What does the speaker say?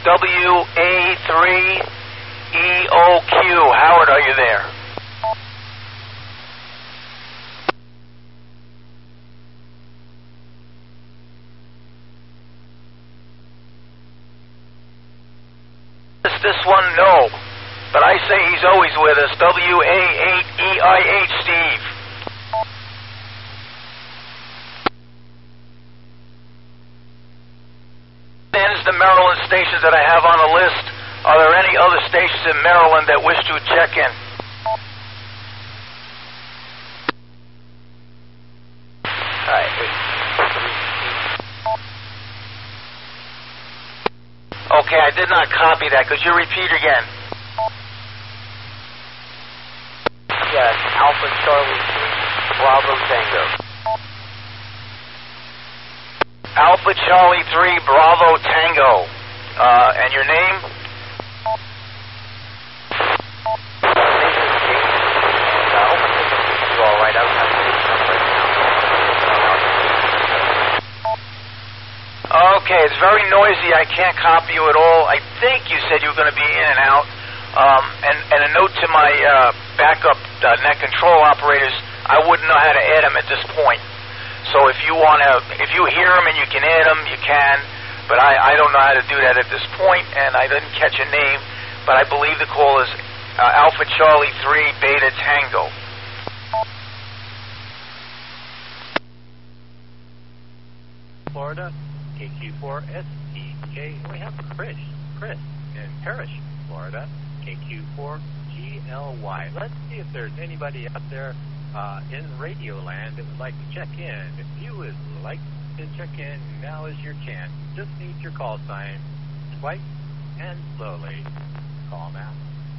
WA3EOQ. Howard, are you there? This one, no. But I say he's always with us. WA8EIH, Steve. Ends the Maryland stations that I have on the list. Are there any other stations in Maryland that wish to check in? All right, wait. Okay, I did not copy that. Could you repeat again? Yes, Alpha Charlie 3, Bravo Tango. Alpha Charlie 3, Bravo Tango. And your name? You all right? I don't have to do something right now. Okay, it's very noisy. I can't copy you at all. I think you said you were going to be in and out. And a note to my backup net control operators, I wouldn't know how to add them at this point. So if you hear them and you can add them, you can. But I don't know how to do that at this point, and I didn't catch a name. But I believe the call is Alpha Charlie 3 Beta Tango. Florida, KQ4STK. We have Chris in Parrish, Florida, KQ4GLY. Let's see if there's anybody out there in Radio Land that would like to check in. If you would like to check in, now is your chance. Just need your call sign twice and slowly. Call now.